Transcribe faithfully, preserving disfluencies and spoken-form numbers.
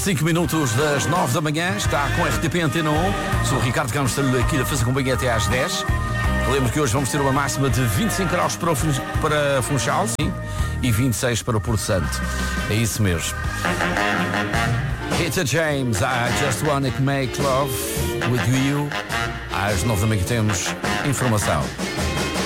cinco minutos das nove da manhã, está com a R T P Antena um. Sou o Ricardo Campos, estou aqui a fazer companhia até às dez. Lembro que hoje vamos ter uma máxima de vinte e cinco graus para, o, para Funchal, sim, e vinte e seis para o Porto Santo. É isso mesmo. Rita James, I just wanna make love with you. Às nove da manhã temos informação.